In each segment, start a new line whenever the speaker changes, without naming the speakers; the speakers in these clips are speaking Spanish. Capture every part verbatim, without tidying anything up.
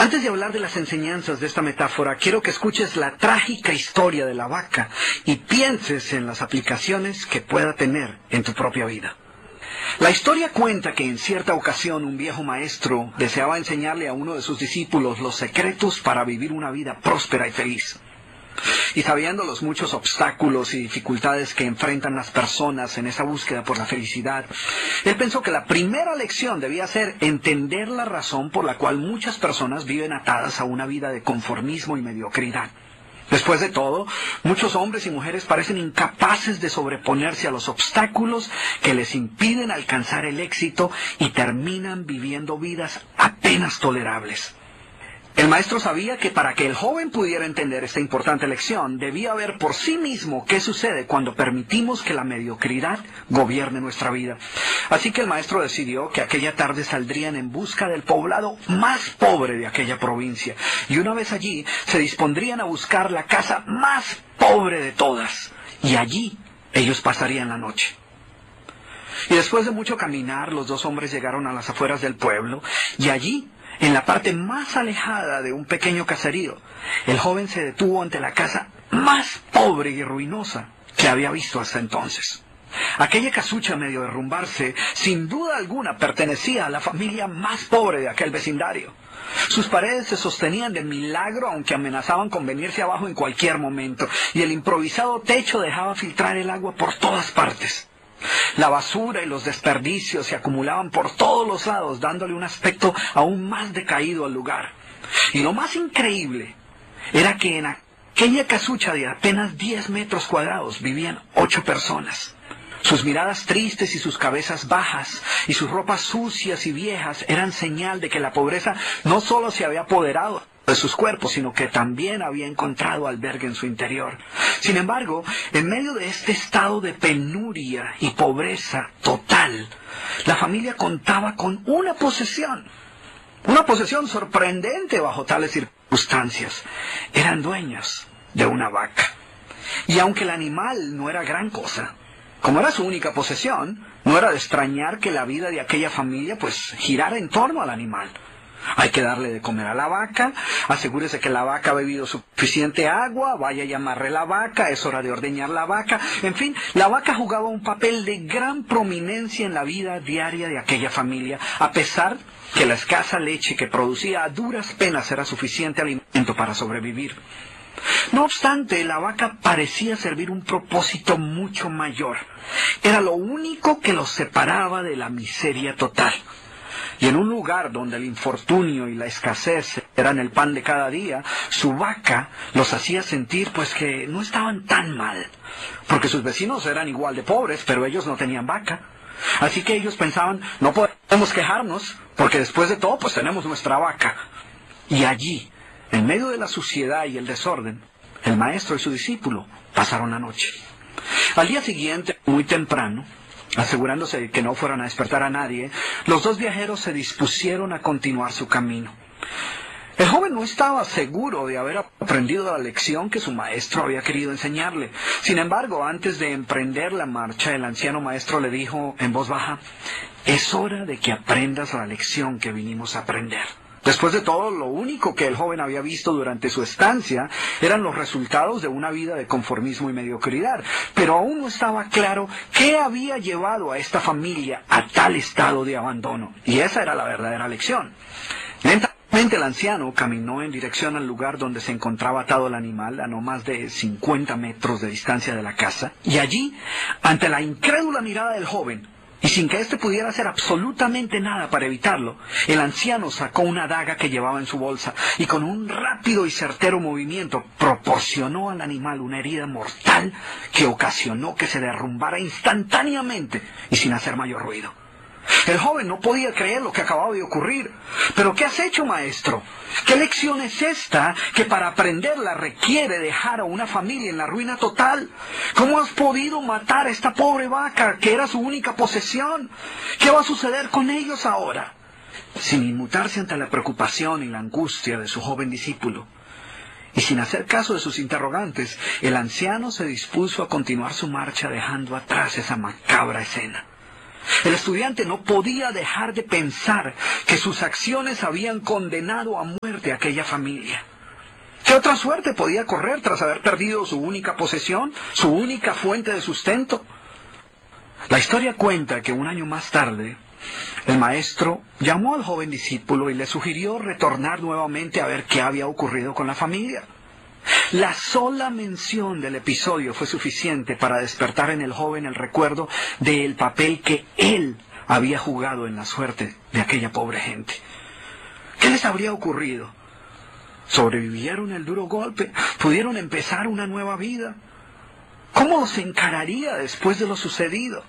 Antes de hablar de las enseñanzas de esta metáfora, quiero que escuches la trágica historia de la vaca y pienses en las aplicaciones que pueda tener en tu propia vida. La historia cuenta que en cierta ocasión un viejo maestro deseaba enseñarle a uno de sus discípulos los secretos para vivir una vida próspera y feliz. Y sabiendo los muchos obstáculos y dificultades que enfrentan las personas en esa búsqueda por la felicidad, él pensó que la primera lección debía ser entender la razón por la cual muchas personas viven atadas a una vida de conformismo y mediocridad. Después de todo, muchos hombres y mujeres parecen incapaces de sobreponerse a los obstáculos que les impiden alcanzar el éxito y terminan viviendo vidas apenas tolerables. El maestro sabía que para que el joven pudiera entender esta importante lección, debía ver por sí mismo qué sucede cuando permitimos que la mediocridad gobierne nuestra vida. Así que el maestro decidió que aquella tarde saldrían en busca del poblado más pobre de aquella provincia, y una vez allí se dispondrían a buscar la casa más pobre de todas, y allí ellos pasarían la noche. Y después de mucho caminar, los dos hombres llegaron a las afueras del pueblo, y allí, en la parte más alejada de un pequeño caserío, el joven se detuvo ante la casa más pobre y ruinosa que había visto hasta entonces. Aquella casucha, medio derrumbarse, sin duda alguna pertenecía a la familia más pobre de aquel vecindario. Sus paredes se sostenían de milagro, aunque amenazaban con venirse abajo en cualquier momento, y el improvisado techo dejaba filtrar el agua por todas partes. La basura y los desperdicios se acumulaban por todos los lados, dándole un aspecto aún más decaído al lugar. Y lo más increíble era que en aquella casucha de apenas diez metros cuadrados vivían ocho personas. Sus miradas tristes y sus cabezas bajas y sus ropas sucias y viejas eran señal de que la pobreza no solo se había apoderado de sus cuerpos, sino que también había encontrado albergue en su interior. Sin embargo, en medio de este estado de penuria y pobreza total, la familia contaba con una posesión, una posesión sorprendente bajo tales circunstancias. Eran dueños de una vaca. Y aunque el animal no era gran cosa, como era su única posesión, no era de extrañar que la vida de aquella familia pues girara en torno al animal. Hay que darle de comer a la vaca, asegúrese que la vaca ha bebido suficiente agua, vaya y amarre la vaca, es hora de ordeñar la vaca. En fin, la vaca jugaba un papel de gran prominencia en la vida diaria de aquella familia, a pesar que la escasa leche que producía a duras penas era suficiente alimento para sobrevivir. No obstante, la vaca parecía servir un propósito mucho mayor. Era lo único que los separaba de la miseria total. Y en un lugar donde el infortunio y la escasez eran el pan de cada día, su vaca los hacía sentir pues que no estaban tan mal, porque sus vecinos eran igual de pobres, pero ellos no tenían vaca. Así que ellos pensaban, no podemos quejarnos, porque después de todo pues tenemos nuestra vaca. Y allí, en medio de la suciedad y el desorden, el maestro y su discípulo pasaron la noche. Al día siguiente, muy temprano, asegurándose de que no fueran a despertar a nadie, los dos viajeros se dispusieron a continuar su camino. El joven no estaba seguro de haber aprendido la lección que su maestro había querido enseñarle. Sin embargo, antes de emprender la marcha, el anciano maestro le dijo en voz baja: «Es hora de que aprendas la lección que vinimos a aprender». Después de todo, lo único que el joven había visto durante su estancia eran los resultados de una vida de conformismo y mediocridad, pero aún no estaba claro qué había llevado a esta familia a tal estado de abandono, y esa era la verdadera lección. Lentamente el anciano caminó en dirección al lugar donde se encontraba atado el animal, a no más de cincuenta metros de distancia de la casa, y allí, ante la incrédula mirada del joven, y sin que éste pudiera hacer absolutamente nada para evitarlo, el anciano sacó una daga que llevaba en su bolsa y con un rápido y certero movimiento proporcionó al animal una herida mortal que ocasionó que se derrumbara instantáneamente y sin hacer mayor ruido. El joven no podía creer lo que acababa de ocurrir. «¿Pero qué has hecho, maestro? ¿Qué lección es esta que para aprenderla requiere dejar a una familia en la ruina total? ¿Cómo has podido matar a esta pobre vaca que era su única posesión? ¿Qué va a suceder con ellos ahora?» Sin inmutarse ante la preocupación y la angustia de su joven discípulo, y sin hacer caso de sus interrogantes, el anciano se dispuso a continuar su marcha dejando atrás esa macabra escena. El estudiante no podía dejar de pensar que sus acciones habían condenado a muerte a aquella familia. ¿Qué otra suerte podía correr tras haber perdido su única posesión, su única fuente de sustento? La historia cuenta que un año más tarde, el maestro llamó al joven discípulo y le sugirió retornar nuevamente a ver qué había ocurrido con la familia. La sola mención del episodio fue suficiente para despertar en el joven el recuerdo del papel que él había jugado en la suerte de aquella pobre gente. ¿Qué les habría ocurrido? ¿Sobrevivieron el duro golpe? ¿Pudieron empezar una nueva vida? ¿Cómo los encararía después de lo sucedido?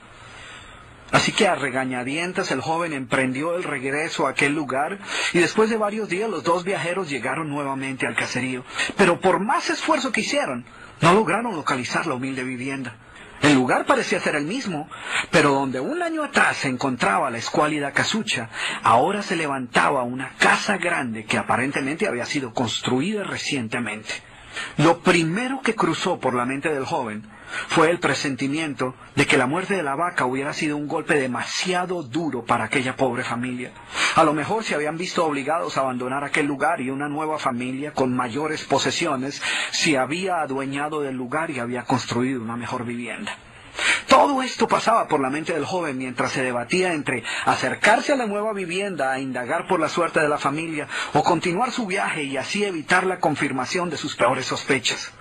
Así que a regañadientas el joven emprendió el regreso a aquel lugar y después de varios días los dos viajeros llegaron nuevamente al caserío. Pero por más esfuerzo que hicieron, no lograron localizar la humilde vivienda. El lugar parecía ser el mismo, pero donde un año atrás se encontraba la escuálida casucha, ahora se levantaba una casa grande que aparentemente había sido construida recientemente. Lo primero que cruzó por la mente del joven fue el presentimiento de que la muerte de la vaca hubiera sido un golpe demasiado duro para aquella pobre familia. A lo mejor se habían visto obligados a abandonar aquel lugar y una nueva familia con mayores posesiones se había adueñado del lugar y había construido una mejor vivienda. Todo esto pasaba por la mente del joven mientras se debatía entre acercarse a la nueva vivienda a indagar por la suerte de la familia o continuar su viaje y así evitar la confirmación de sus peores sospechas.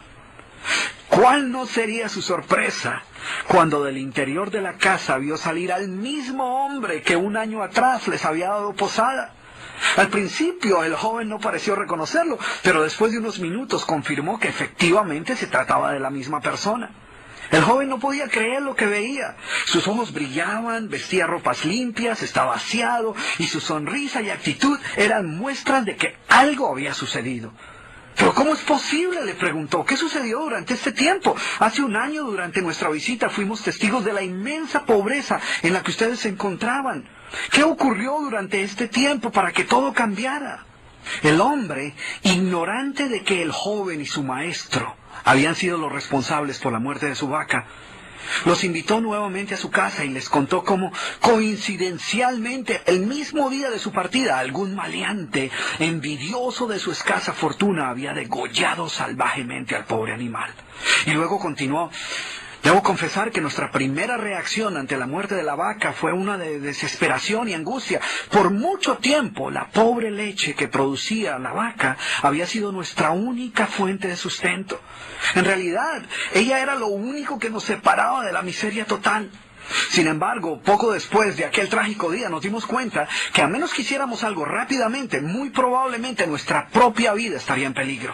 ¿Cuál no sería su sorpresa cuando del interior de la casa vio salir al mismo hombre que un año atrás les había dado posada? Al principio el joven no pareció reconocerlo, pero después de unos minutos confirmó que efectivamente se trataba de la misma persona. El joven no podía creer lo que veía. Sus ojos brillaban, vestía ropas limpias, estaba aseado, y su sonrisa y actitud eran muestras de que algo había sucedido. ¿Pero cómo es posible?, le preguntó. ¿Qué sucedió durante este tiempo? Hace un año, durante nuestra visita, fuimos testigos de la inmensa pobreza en la que ustedes se encontraban. ¿Qué ocurrió durante este tiempo para que todo cambiara? El hombre, ignorante de que el joven y su maestro habían sido los responsables por la muerte de su vaca, los invitó nuevamente a su casa y les contó cómo, coincidencialmente, el mismo día de su partida, algún maleante, envidioso de su escasa fortuna, había degollado salvajemente al pobre animal. Y luego continuó: debo confesar que nuestra primera reacción ante la muerte de la vaca fue una de desesperación y angustia. Por mucho tiempo, la pobre leche que producía la vaca había sido nuestra única fuente de sustento. En realidad, ella era lo único que nos separaba de la miseria total. Sin embargo, poco después de aquel trágico día nos dimos cuenta que a menos que hiciéramos algo rápidamente, muy probablemente nuestra propia vida estaría en peligro.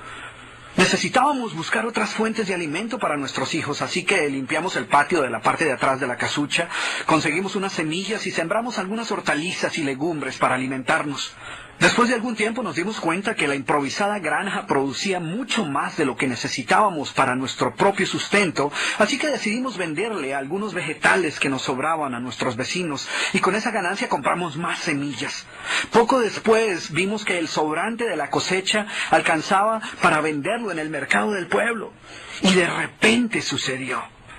Necesitábamos buscar otras fuentes de alimento para nuestros hijos, así que limpiamos el patio de la parte de atrás de la casucha, conseguimos unas semillas y sembramos algunas hortalizas y legumbres para alimentarnos. Después de algún tiempo nos dimos cuenta que la improvisada granja producía mucho más de lo que necesitábamos para nuestro propio sustento, así que decidimos venderle algunos vegetales que nos sobraban a nuestros vecinos, y con esa ganancia compramos más semillas. Poco después vimos que el sobrante de la cosecha alcanzaba para venderlo en el mercado del pueblo, y de repente sucedió.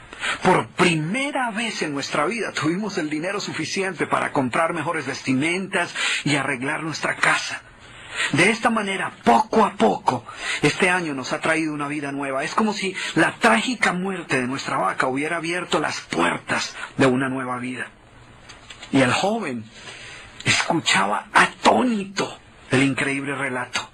Por primera vez en nuestra vida tuvimos el dinero suficiente para comprar mejores vestimentas y arreglar nuestra casa. De esta manera, poco a poco, este año nos ha traído una vida nueva. Es como si la trágica muerte de nuestra vaca hubiera abierto las puertas de una nueva vida. Y el joven escuchaba atónito el increíble relato.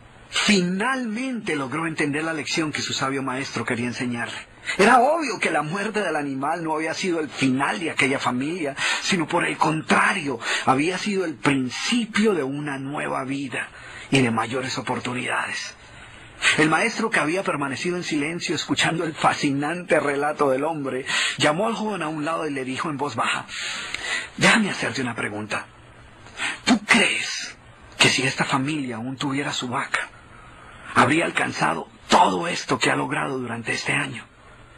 Finalmente logró entender la lección que su sabio maestro quería enseñarle. Era obvio que la muerte del animal no había sido el final de aquella familia, sino por el contrario, había sido el principio de una nueva vida y de mayores oportunidades. El maestro, que había permanecido en silencio escuchando el fascinante relato del hombre, llamó al joven a un lado y le dijo en voz baja: déjame hacerte una pregunta. ¿Tú crees que si esta familia aún tuviera su vaca, habría alcanzado todo esto que ha logrado durante este año?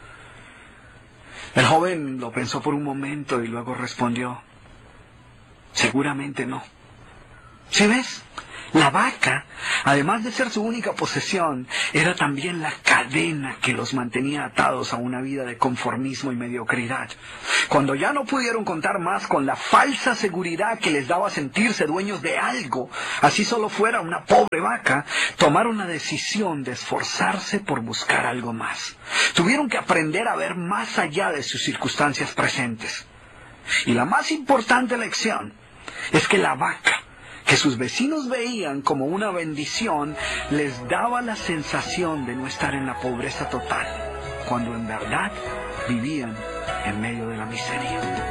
El joven lo pensó por un momento y luego respondió: seguramente no. ¿Sí ves? La vaca, además de ser su única posesión, era también la cadena que los mantenía atados a una vida de conformismo y mediocridad. Cuando ya no pudieron contar más con la falsa seguridad que les daba sentirse dueños de algo, así solo fuera una pobre vaca, tomaron la decisión de esforzarse por buscar algo más. Tuvieron que aprender a ver más allá de sus circunstancias presentes. Y la más importante lección es que la vaca, que sus vecinos veían como una bendición, les daba la sensación de no estar en la pobreza total, cuando en verdad vivían en medio de la miseria.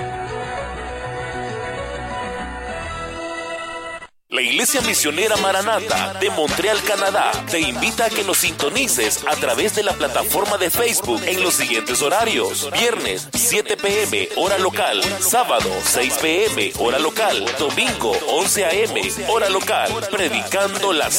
La Iglesia Misionera Maranata de Montreal, Canadá, te invita a que nos sintonices a través de la plataforma de Facebook en los siguientes horarios: viernes siete p m hora local, sábado seis p m hora local, domingo once a m hora local, predicando las